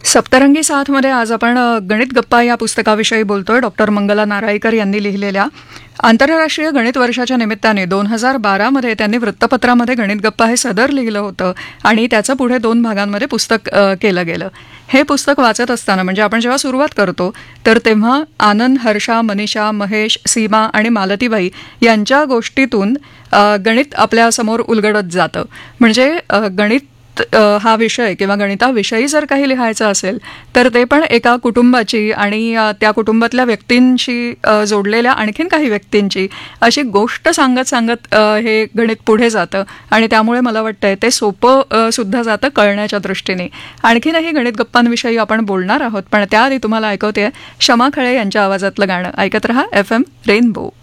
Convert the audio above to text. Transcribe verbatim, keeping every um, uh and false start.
सप्तरंगी साथमध्ये आज आपण अ, गणित गप्पा या पुस्तकाविषयी बोलतोय. डॉक्टर मंगला नारायकर यांनी लिहिलेल्या आंतरराष्ट्रीय गणित वर्षाच्या निमित्ताने दोन हजार बारामध्ये त्यांनी वृत्तपत्रामध्ये गणित गप्पा हे सदर लिहिलं होतं आणि त्याचं पुढे दोन भागांमध्ये पुस्तक अ, केलं गेलं. हे पुस्तक वाचत असताना म्हणजे आपण जेव्हा सुरुवात करतो तर तेव्हा आनंद, हर्षा, मनीषा, महेश, सीमा आणि मालतीबाई यांच्या गोष्टीतून अ, गणित आपल्यासमोर उलगडत जातं. म्हणजे अ, गणित अ, हा विषय किंवा गणिताविषयी जर काही लिहायचं असेल तर ते पण एका कुटुंबाची आणि अ, त्या कुटुंबातल्या व्यक्तींशी अ, जोडलेल्या आणखीन काही व्यक्तींची अशी गोष्ट सांगत सांगत अ, हे गणित पुढे जातं आणि त्यामुळे मला वाटतंय ते सोपं अ, सुद्धा जातं कळण्याच्या दृष्टीने. आणखीनही गणित गप्पांविषयी आपण बोलणार आहोत, पण त्याआधी तुम्हाला ऐकवते शमा खळे यांच्या आवाजातलं गाणं. ऐकत रहा एफ एम रेनबो.